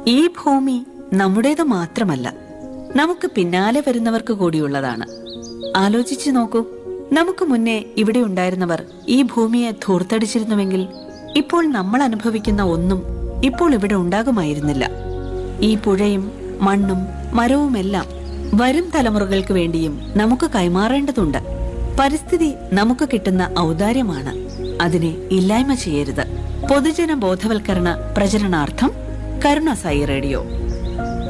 ഈ ഭൂമി നമ്മുടേത് മാത്രമല്ല, നമുക്ക് പിന്നാലെ വരുന്നവർക്ക് കൂടിയുള്ളതാണ്. ആലോചിച്ചു നോക്കൂ, നമുക്ക് മുന്നേ ഇവിടെ ഉണ്ടായിരുന്നവർ ഈ ഭൂമിയെ ധൂർത്തടിച്ചിരുന്നുവെങ്കിൽ ഇപ്പോൾ നമ്മൾ അനുഭവിക്കുന്ന ഒന്നും ഇപ്പോൾ ഇവിടെ ഉണ്ടാകുമായിരുന്നില്ല. ഈ പുഴയും മണ്ണും മരവുമെല്ലാം വരും തലമുറകൾക്ക് വേണ്ടിയും നമുക്ക് കൈമാറേണ്ടതുണ്ട്. പരിസ്ഥിതി നമുക്ക് കിട്ടുന്ന ഔദാര്യമാണ്, അതിനെ ഇല്ലായ്മ ചെയ്യരുത്. പൊതുജന ബോധവൽക്കരണ പ്രചരണാർത്ഥം കരുണ സായി റേഡിയോ.